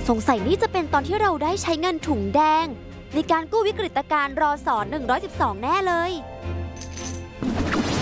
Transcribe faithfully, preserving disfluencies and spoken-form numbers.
สงสัยนี่จะเป็นตอนที่เราได้ใช้เงินถุงแดงในการกู้วิกฤตการณ์รอสอหนึ่งร้อยสิบสองแน่เลย